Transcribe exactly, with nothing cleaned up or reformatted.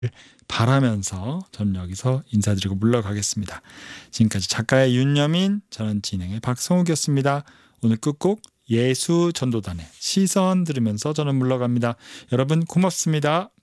바라면서 저는 여기서 인사드리고 물러가겠습니다. 지금까지 작가의 윤여민, 저는 진행의 박성욱이었습니다. 오늘 끝곡 예수전도단의 시선 들으면서 저는 물러갑니다. 여러분 고맙습니다.